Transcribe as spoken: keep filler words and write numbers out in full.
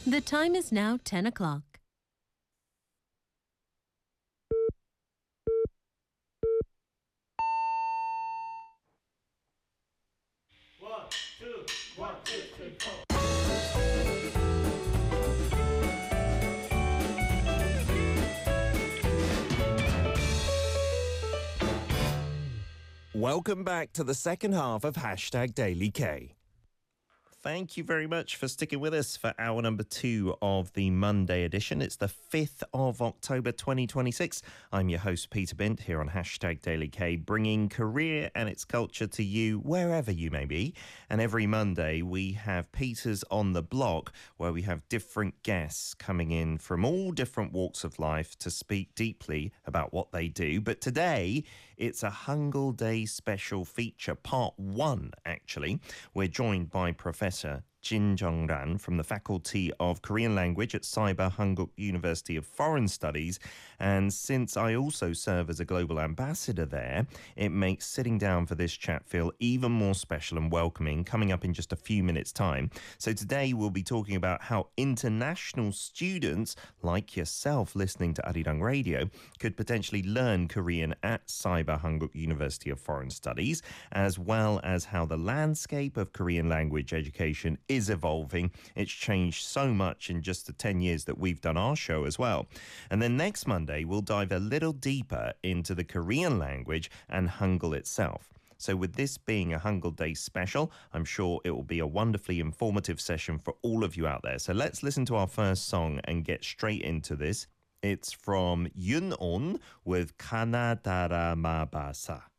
The time is now ten o'clock. One, two, one, two, three, four. Welcome back to the second half of Hashtag Daily K. Thank you very much for sticking with us for hour number two of the Monday edition. It's the fifth of October twenty twenty-six. I'm your host, Peter Bint, here on Hashtag Daily K, bringing Korea and its culture to you wherever you may be. And every Monday, we have Peter's on the Block, where we have different guests coming in from all different walks of life to speak deeply about what they do. But today, it's a Hangul Day special feature, part one, actually. We're joined by Professor Jin Jong-ran from the Faculty of Korean Language at Cyber Hanguk University of Foreign Studies. And since I also serve as a global ambassador there, it makes sitting down for this chat feel even more special and welcoming, coming up in just a few minutes' time. So today we'll be talking about how international students, like yourself listening to Arirang Radio, could potentially learn Korean at Cyber Hanguk University of Foreign Studies, as well as how the landscape of Korean language education is evolving. It's changed so much in just the ten years that we've done our show as well. And then next Monday, we'll dive a little deeper into the Korean language and Hangul itself. So with this being a Hangul Day special, I'm sure it will be a wonderfully informative session for all of you out there. So let's listen to our first song and get straight into this. It's from Yoon On with Kanadara Mabasa.